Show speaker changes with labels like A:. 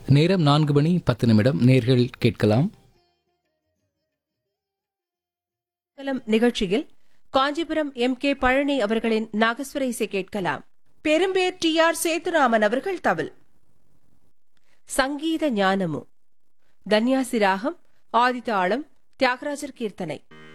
A: நேரம் 4:10 நேர்கள் கேட்கலாம்.
B: நிகழ்ச்சியில் காஞ்சிபுரம் M.K. பழனி அவர்களின் நாகஸ்வர இசை கேட்கலாம். பெரும்பேர் T.R. சேதுராமன் அவர்கள் தவில். சங்கீத ஞானமு தன்யாசி ராகம், ஆதிதாளம், தியாகராஜர் கீர்த்தனை.